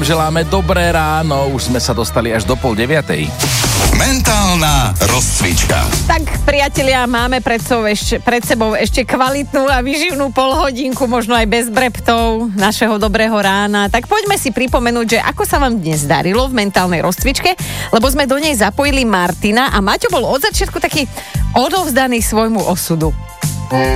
želáme dobré ráno, už sme sa dostali až do 8:30. Mentálna rozcvička. Tak, priatelia, máme pred sebou ešte kvalitnú a výživnú polhodinku, možno aj bez breptov našeho dobrého rána. Tak poďme si pripomenúť, že ako sa vám dnes darilo v mentálnej rozcvičke, lebo sme do nej zapojili Martina a Maťo bol od začiatku taký odovzdaný svojmu osudu.